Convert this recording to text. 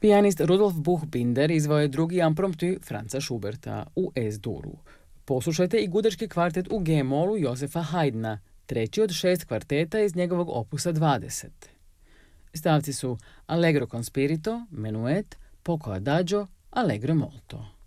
Pijanist Rudolf Buchbinder izveo je drugi impromptu Franza Schuberta u S-duru. Poslušajte i gudački kvartet u G-molu Josefa Haydna, treći od 6 kvarteta iz njegovog opusa 20. Stavci su Allegro con spirito, menuet, poco adagio, allegro molto.